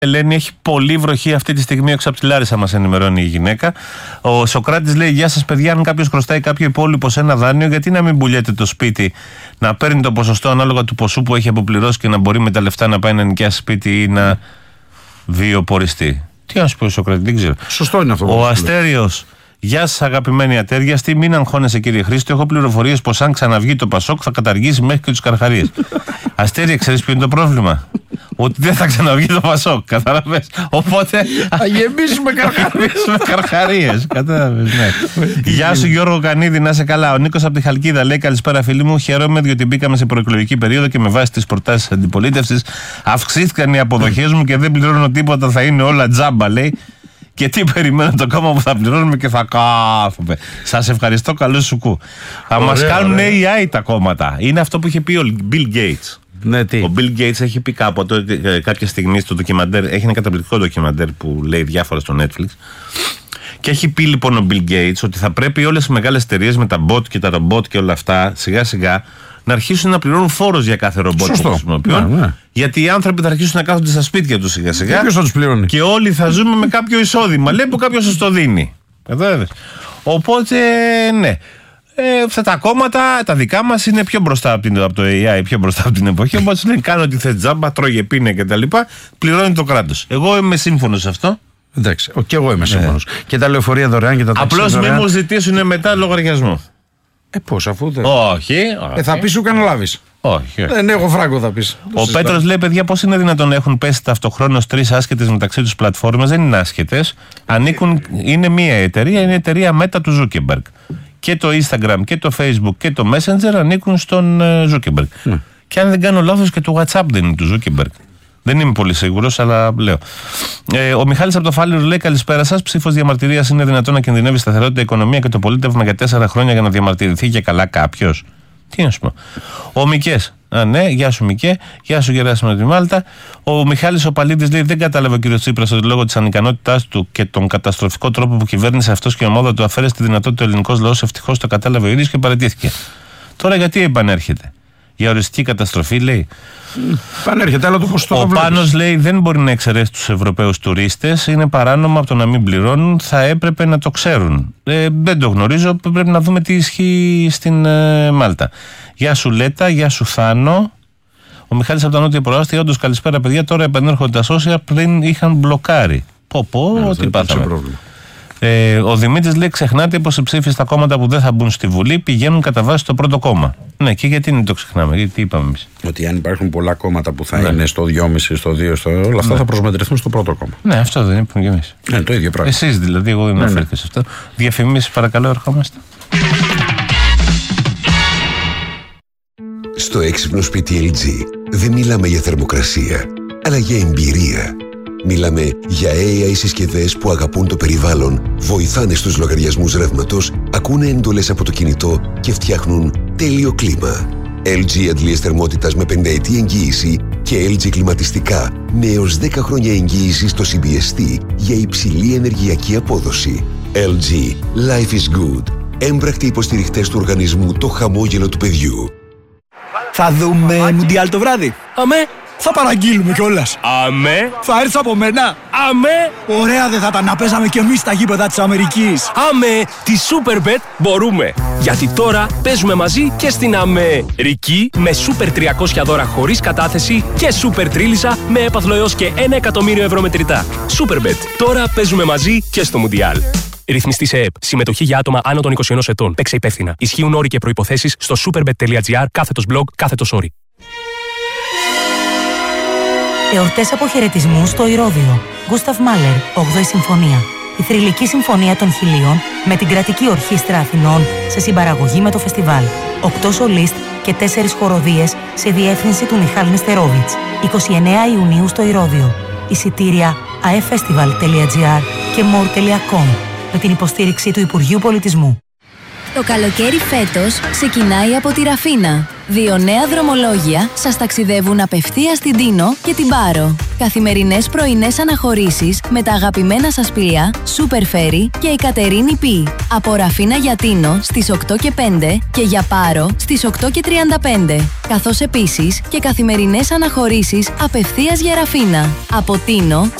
Ελένη, έχει πολύ βροχή αυτή τη στιγμή έξω από τη Λάρισα, μας ενημερώνει η γυναίκα. Ο Σοκράτης λέει: γεια σας, παιδιά. Αν κάποιος χρωστάει κάποιο υπόλοιπο σε ένα δάνειο, γιατί να μην πουλιέται το σπίτι, να παίρνει το ποσοστό ανάλογα του ποσού που έχει αποπληρώσει και να μπορεί με τα λεφτά να πάει να νοικιάσει σπίτι ή να βιοποριστεί. Τι να σου πω, Σοκράτη, δεν ξέρω. Σωστό είναι αυτό. Ο Αστέριος: γεια σας, αγαπημένη ατέριαστη. Μην αγχώνεσαι, κύριε Χρήστο. Έχω πληροφορίες πως αν ξαναβγεί το Πασόκ θα καταργήσει μέχρι και τους καρχαρίες. Αστέρια, ξέρεις ποιο είναι το πρόβλημα? Ότι δεν θα ξαναβγεί το Πασόκ. Κατάλαβες. Οπότε. Θα γεμίσουμε καρχαρίες. Κατάλαβες, ναι. Γεια σου, Γιώργο Κανίδη, να είσαι καλά. Ο Νίκος από τη Χαλκίδα λέει: καλησπέρα, φίλοι μου. Χαίρομαι διότι μπήκαμε σε προεκλογική περίοδο και με βάση τις προτάσεις της αντιπολίτευσης αυξήθηκαν οι αποδοχές μου και δεν πληρώνω τίποτα. Θα είναι όλα τζάμπα, λέει. Και τι περιμένω το κόμμα που θα πληρώνουμε και θα κάθομαι. Σας ευχαριστώ, καλό σου κου. Θα μας κάνουν AI τα κόμματα. Είναι αυτό που είχε πει ο Bill Gates. Ναι, τι? Ο Bill Gates έχει πει κάποια στιγμή στο ντοκιμαντέρ, έχει ένα καταπληκτικό ντοκιμαντέρ που λέει διάφορα στο Netflix. Και έχει πει λοιπόν ο Bill Gates ότι θα πρέπει όλες οι μεγάλες εταιρείες με τα bot και τα ρομπότ και όλα αυτά σιγά σιγά να αρχίσουν να πληρώνουν φόρος για κάθε ρομπότ που χρησιμοποιούν. Ναι. Γιατί οι άνθρωποι θα αρχίσουν να κάθονται στα σπίτια τους σιγά σιγά. Και ποιος θα τους πληρώνει? Και όλοι θα ζούμε με κάποιο εισόδημα. Λέει που κάποιος σας το δίνει. Οπότε ναι. Αυτά τα κόμματα, τα δικά μας, είναι πιο μπροστά από το AI, πιο μπροστά από την εποχή. Οπότε λένε: κάνω ό,τι θες τζάμπα, τρώγε πίνε κτλ. Πληρώνει το κράτος. Εγώ είμαι σύμφωνος σε αυτό. Εντάξει, και εγώ είμαι σύμφωνος. Και τα λεωφορεία δωρεάν και τα ταξί. Απλώς μην μου ζητήσουν μετά λογαριασμό. Πώς, αφού δεν. Όχι. Θα πεις σου να λάβεις. Όχι. Δεν έχω φράγκο, θα πεις. Ο Πέτρος λέει: παιδιά, πώς είναι δυνατόν να έχουν πέσει ταυτοχρόνως 3 άσχετες μεταξύ τους πλατφόρμες? Δεν είναι άσχετες. Είναι μία εταιρεία, είναι η εταιρεία Meta του Zuckerberg. Και το Instagram και το Facebook και το Messenger ανήκουν στον Zuckerberg. Και αν δεν κάνω λάθος, και το WhatsApp δεν είναι του Zuckerberg. Δεν είμαι πολύ σίγουρος, αλλά λέω. Ο Μιχάλης από το Φάληρο λέει: καλησπέρα σας. Ψήφος διαμαρτυρίας. Είναι δυνατόν να κινδυνεύει η σταθερότητα, η οικονομία και το πολίτευμα για 4 χρόνια για να διαμαρτυρηθεί και καλά κάποιος? Τι να σου πω. Ο Μικές. Ναι, γεια σου Μικέ. Γεια σου Γεράσιμο από τη Μάλτα. Ο Μιχάλης ο Παλίδης λέει: δεν κατάλαβε ο κ. Τσίπρας ότι λόγω της ανικανότητάς του και τον καταστροφικό τρόπο που κυβέρνησε αυτός και η ομάδα του αφαίρεσε τη δυνατότητα ο ελληνικός λαός. Ευτυχώς το κατάλαβε ο ίδιος και παραιτήθηκε. Τώρα γιατί επανέρχεται? Για οριστική καταστροφή, λέει. Πανέρχεται, αλλά το πώς το Ο Πάνος λέει: δεν μπορεί να εξαιρέσει τους Ευρωπαίους τουρίστες. Είναι παράνομο από το να μην πληρώνουν. Θα έπρεπε να το ξέρουν. Δεν το γνωρίζω. Πρέπει να δούμε τι ισχύει στην Μάλτα. Γεια σου Λέτα, γεια σου Θάνο. Ο Μιχάλης από τα Νότια Προάστια. Όντως, καλησπέρα παιδιά. Τώρα επανέρχονται τα social, πριν είχαν μπλοκάρει. Τι πάθαμε. Ο Δημήτρης λέει: ξεχνάτε πως οι ψήφοι στα κόμματα που δεν θα μπουν στη Βουλή πηγαίνουν κατά βάση στο πρώτο κόμμα. Ναι, και γιατί δεν το ξεχνάμε? Γιατί είπαμε εμείς? Ότι αν υπάρχουν πολλά κόμματα που θα είναι στο 2,5, στο 2, όλα αυτά θα προσμετρηθούν στο πρώτο κόμμα. Ναι, αυτό δεν είπαμε κι εμείς. Ναι, το ίδιο πράγμα. Εσείς δηλαδή, εγώ δεν αναφέρθηκα σε αυτό. Διαφημίσεις, παρακαλώ, ερχόμαστε. Στο έξυπνο σπίτι LG δεν μιλάμε για θερμοκρασία, αλλά για εμπειρία. Μιλάμε για AI συσκευές που αγαπούν το περιβάλλον, βοηθάνε στους λογαριασμούς ρεύματος, ακούνε εντολές από το κινητό και φτιάχνουν τέλειο κλίμα. LG αντλίες θερμότητας με 5ετή εγγύηση και LG κλιματιστικά με έως 10 χρόνια εγγύηση στο CBST για υψηλή ενεργειακή απόδοση. LG. Life is good. Έμπρακτοι υποστηριχτές του οργανισμού Το Χαμόγελο του Παιδιού. Θα δούμε Μουντιάλ το βράδυ. Αμέ. Θα παραγγείλουμε κιόλας. Αμέ. Θα έρθεις από μένα. Αμέ. Ωραία δεν θα ήταν να παίζαμε κι εμείς στα γήπεδα της Αμερικής? Αμέ. Τη Superbet μπορούμε. Γιατί τώρα παίζουμε μαζί και στην Αμερική με Super 300 δώρα χωρίς κατάθεση και Super Τρίλισσα με έπαθλο έως και 1 εκατομμύριο ευρώ μετρητά. Superbet. Τώρα παίζουμε μαζί και στο Μουντιάλ. Ρυθμιστή σε ΕΕΠ. Συμμετοχή για άτομα άνω των 21 ετών. Παίξε υπεύθυνα. Ισχύουν όροι και προϋποθέσεις στο superbet.gr/blog/. Εορτές αποχαιρετισμού στο Ηρώδειο. Γκούσταβ Μάλερ, 8η Συμφωνία. Η θρυλική συμφωνία των Χιλίων με την Κρατική Ορχήστρα Αθηνών σε συμπαραγωγή με το φεστιβάλ. 8 σολίστ και 4 χοροδίες σε διεύθυνση του Μιχάλ Νεστερόβιτς. 29 Ιουνίου στο Ηρώδειο. Εισιτήρια aefestival.gr και more.com με την υποστήριξη του Υπουργείου Πολιτισμού. Το καλοκαίρι φέτος ξεκινάει από τη Ραφίνα. 2 νέα δρομολόγια σας ταξιδεύουν απευθείας στην Τίνο και την Πάρο. Καθημερινές πρωινές αναχωρήσεις με τα αγαπημένα σας πλοία Super Ferry και η Κατερίνη Π. Από Ραφίνα για Τίνο στις 8 και 5 και για Πάρο στις 8 και 35. Καθώς επίσης και καθημερινές αναχωρήσεις απευθείας για Ραφίνα. Από Τίνο